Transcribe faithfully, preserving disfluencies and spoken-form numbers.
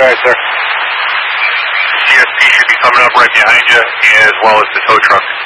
right, sir. C S P should be coming up right behind you, as well as the tow truck.